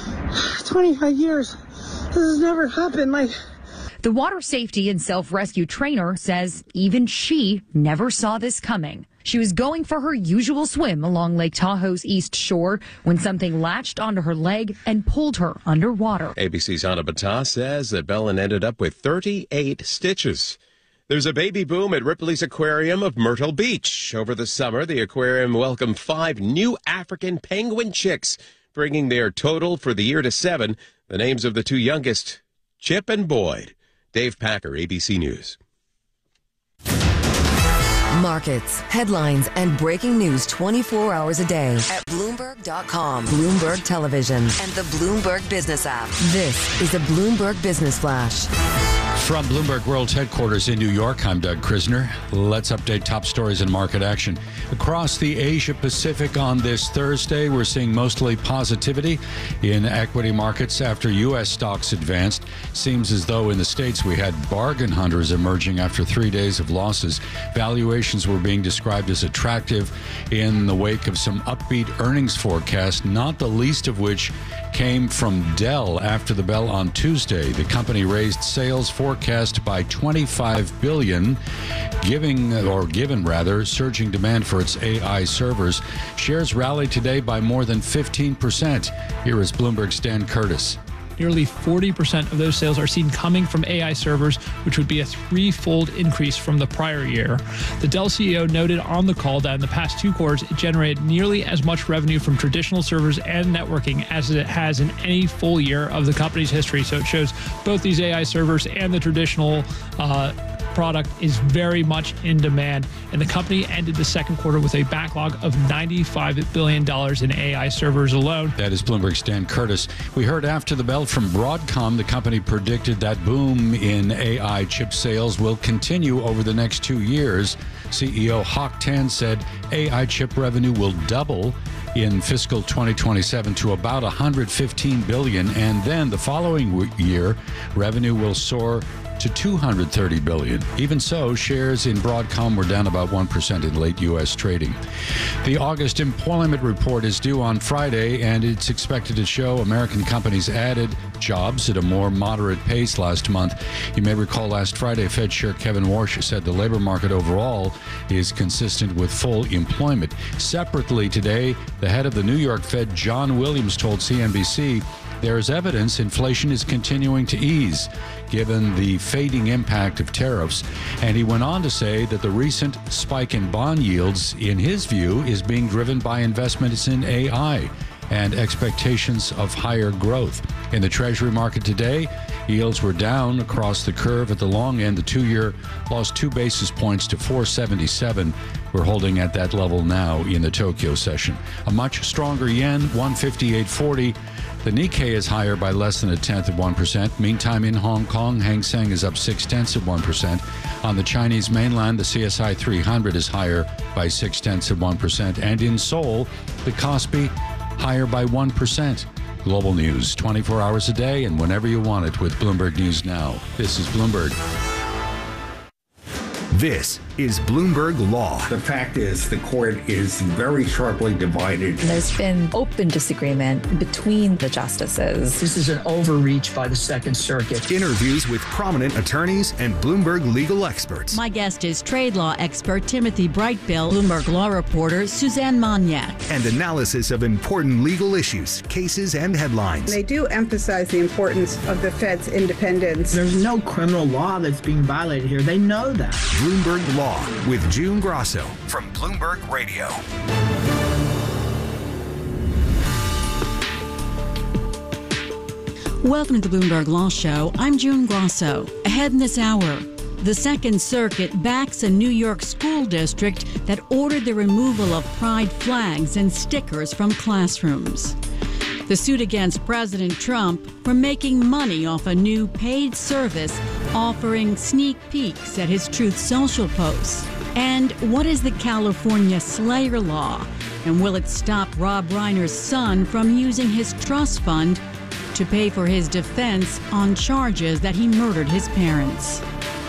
25 years. This has never happened. The water safety and self-rescue trainer says even she never saw this coming. She was going for her usual swim along Lake Tahoe's east shore when something latched onto her leg and pulled her underwater. ABC's Ana Bata says that Bellin ended up with 38 stitches. There's a baby boom at Ripley's Aquarium of Myrtle Beach. Over the summer, the aquarium welcomed 5 new African penguin chicks, bringing their total for the year to 7. The names of the two youngest, Chip and Boyd. Dave Packer, ABC News. Markets, headlines, and breaking news 24 hours a day at Bloomberg.com, Bloomberg Television, and the Bloomberg Business app. This is a Bloomberg Business Flash. From Bloomberg World's headquarters in New York, I'm Doug Krisner. Let's update top stories and market action. Across the Asia-Pacific on this Thursday, we're seeing mostly positivity in equity markets after U.S. stocks advanced. Seems as though in the States we had bargain hunters emerging after 3 days of losses. Valuations were being described as attractive in the wake of some upbeat earnings forecasts, not the least of which came from Dell after the bell on Tuesday. The company raised sales forecast by $25 billion, given surging demand for its AI servers. Shares rallied today by more than 15%. Here is Bloomberg's Dan Curtis. Nearly 40% of those sales are seen coming from AI servers, which would be a threefold increase from the prior year. The Dell CEO noted on the call that in the past 2 quarters, it generated nearly as much revenue from traditional servers and networking as it has in any full year of the company's history. So it shows both these AI servers and the traditional product is very much in demand, and the company ended the second quarter with a backlog of $95 billion in AI servers alone. That is Bloomberg's Dan Curtis. We heard after the bell from Broadcom. The company predicted that boom in AI chip sales will continue over the next 2 years. CEO Hock Tan said AI chip revenue will double in fiscal 2027 to about $115 billion, and then the following year, revenue will soar to $230 billion. Even so, shares in Broadcom were down about 1% in late U.S. trading. The August employment report is due on Friday, and it's expected to show American companies added jobs at a more moderate pace last month. You may recall last Friday, Fed Chair Kevin Warsh said the labor market overall is consistent with full employment. Separately today, the head of the New York Fed, John Williams, told CNBC there is evidence inflation is continuing to ease, given the fading impact of tariffs. And he went on to say that the recent spike in bond yields, in his view, is being driven by investments in AI and expectations of higher growth. In the Treasury market today, yields were down across the curve. At the long end, the 2-year lost 2 basis points to 477. We're holding at that level now in the Tokyo session. A much stronger yen, 158.40. The Nikkei is higher by less than 0.1%. Meantime, in Hong Kong, Hang Seng is up 0.6%. On the Chinese mainland, the CSI 300 is higher by 0.6%. And in Seoul, the Kospi higher by 1%. Global news 24 hours a day and whenever you want it with Bloomberg News Now. This is Bloomberg. This is Bloomberg Law. The fact is, the court is very sharply divided. There's been open disagreement between the justices. This is an overreach by the Second Circuit. Interviews with prominent attorneys and Bloomberg legal experts. My guest is trade law expert Timothy Brightbill, Bloomberg law reporter Suzanne Magnac. And analysis of important legal issues, cases, and headlines. They do emphasize the importance of the Fed's independence. There's no criminal law that's being violated here. They know that. Bloomberg Law with June Grosso from Bloomberg Radio. Welcome to the Bloomberg Law Show. I'm June Grosso. Ahead in this hour, the Second Circuit backs a New York school district that ordered the removal of pride flags and stickers from classrooms. The suit against President Trump for making money off a new paid service offering sneak peeks at his Truth Social posts. And what is the California Slayer Law? And will it stop Rob Reiner's son from using his trust fund to pay for his defense on charges that he murdered his parents?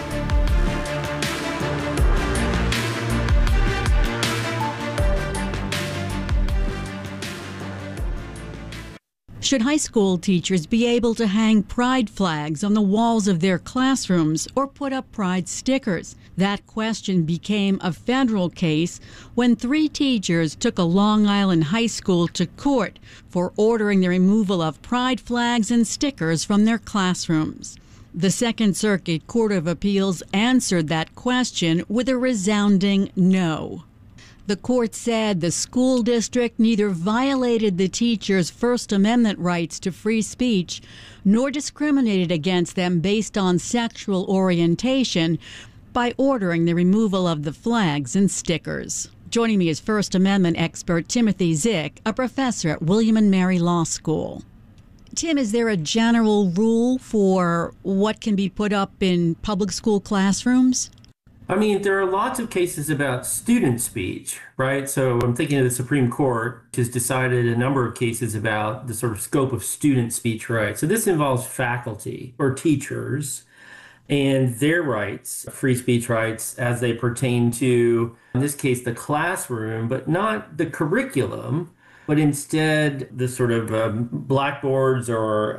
Should high school teachers be able to hang pride flags on the walls of their classrooms or put up pride stickers? That question became a federal case when 3 teachers took a Long Island high school to court for ordering the removal of pride flags and stickers from their classrooms. The Second Circuit Court of Appeals answered that question with a resounding no. The court said the school district neither violated the teachers' First Amendment rights to free speech nor discriminated against them based on sexual orientation by ordering the removal of the flags and stickers. Joining me is First Amendment expert Timothy Zick, a professor at William & Mary Law School. Tim, is there a general rule for what can be put up in public school classrooms? I mean, there are lots of cases about student speech, right? So I'm thinking of the Supreme Court, which has decided a number of cases about the sort of scope of student speech rights. So this involves faculty or teachers and their rights, free speech rights, as they pertain to, in this case, the classroom, but not the curriculum, but instead the sort of blackboards or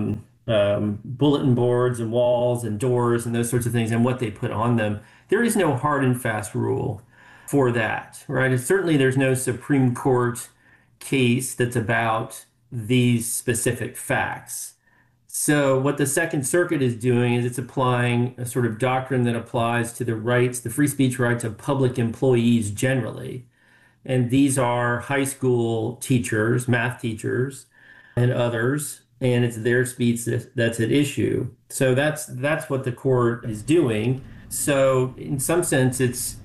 bulletin boards and walls and doors and those sorts of things and what they put on them. There is no hard and fast rule for that, right? And certainly there's no Supreme Court case that's about these specific facts. So what the Second Circuit is doing is it's applying a sort of doctrine that applies to the rights, the free speech rights of public employees generally. And these are high school teachers, math teachers, and others. And it's their speech that's at issue. So that's what the court is doing. So in some sense, it's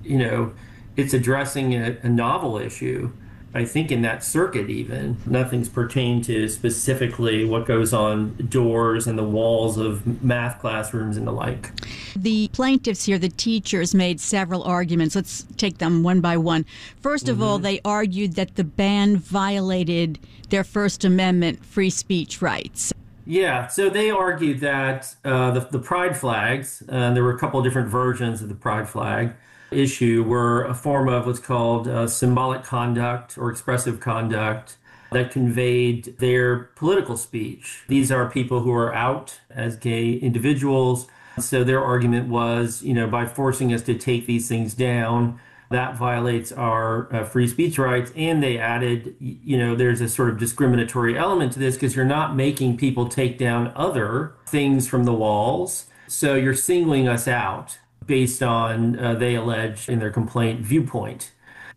addressing a novel issue. I think in that circuit even, nothing's pertained to specifically what goes on doors and the walls of math classrooms and the like. The plaintiffs here, the teachers, made several arguments. Let's take them one by one. First of all, they argued that the ban violated their First Amendment free speech rights. Yeah, so they argued that the pride flags, there were a couple of different versions of the pride flag issue, were a form of what's called symbolic conduct or expressive conduct that conveyed their political speech. These are people who are out as gay individuals. So their argument was, by forcing us to take these things down, that violates our free speech rights. And they added, there's a sort of discriminatory element to this because you're not making people take down other things from the walls. So you're singling us out based on, they allege in their complaint, viewpoint.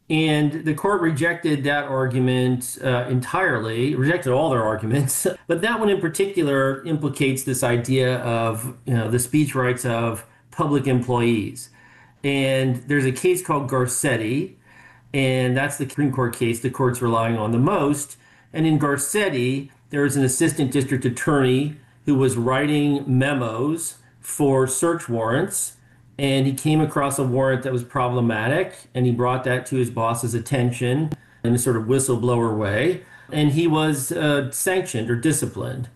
And the court rejected that argument entirely, rejected all their arguments. But that one in particular implicates this idea of the speech rights of public employees. And there's a case called Garcetti, and that's the Supreme Court case the court's relying on the most. And in Garcetti, there was an assistant district attorney who was writing memos for search warrants, and he came across a warrant that was problematic, and he brought that to his boss's attention in a sort of whistleblower way, and he was sanctioned or disciplined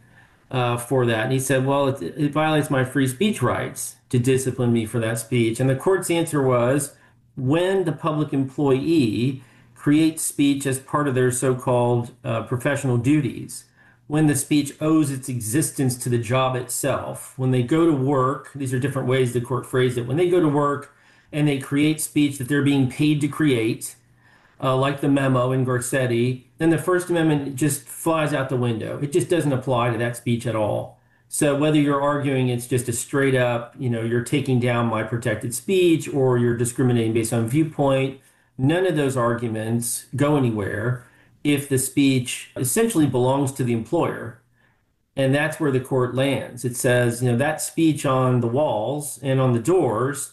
for that. And he said, well, it violates my free speech rights to discipline me for that speech. And the court's answer was, when the public employee creates speech as part of their so-called professional duties, when the speech owes its existence to the job itself, when they go to work, these are different ways the court phrased it, when they go to work and they create speech that they're being paid to create, like the memo in Garcetti, then the First Amendment just flies out the window. It just doesn't apply to that speech at all. So whether you're arguing it's just a straight up, you're taking down my protected speech or you're discriminating based on viewpoint, none of those arguments go anywhere if the speech essentially belongs to the employer. And that's where the court lands. It says, that speech on the walls and on the doors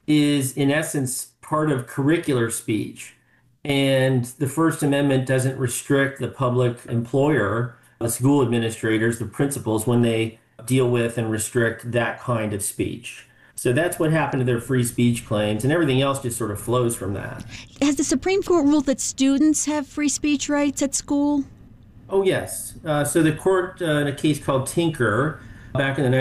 is in essence part of curricular speech. And the First Amendment doesn't restrict the public employer, the school administrators, the principals, when they deal with and restrict that kind of speech. So that's what happened to their free speech claims, and everything else just sort of flows from that. Has the Supreme Court ruled that students have free speech rights at school? Oh, yes. So the court, in a case called Tinker, back in the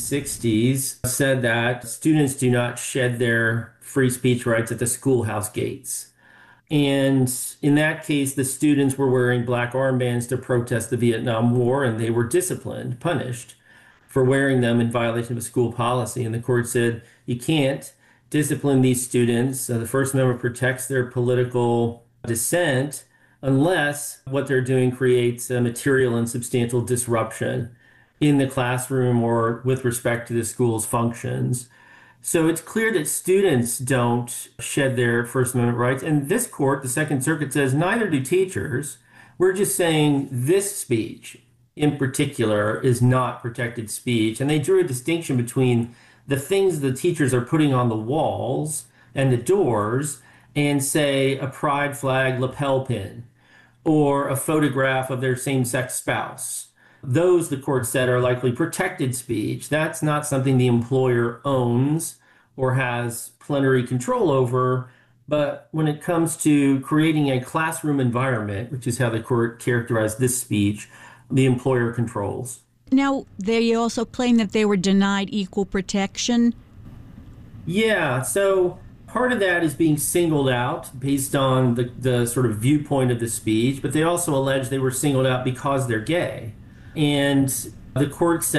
1960s, said that students do not shed their free speech rights at the schoolhouse gates. And in that case, the students were wearing black armbands to protest the Vietnam War, and they were disciplined, punished for wearing them in violation of school policy. And the court said, you can't discipline these students. The First Amendment protects their political dissent unless what they're doing creates a material and substantial disruption in the classroom or with respect to the school's functions. So it's clear that students don't shed their First Amendment rights. And this court, the Second Circuit, says neither do teachers. We're just saying this speech in particular is not protected speech. And they drew a distinction between the things the teachers are putting on the walls and the doors and, say, a pride flag lapel pin or a photograph of their same-sex spouse. Those, the court said, are likely protected speech. That's not something the employer owns or has plenary control over. But when it comes to creating a classroom environment, which is how the court characterized this speech, the employer controls. Now, they also claim that they were denied equal protection. Yeah, so part of that is being singled out based on the sort of viewpoint of the speech, but they also allege they were singled out because they're gay. And the court said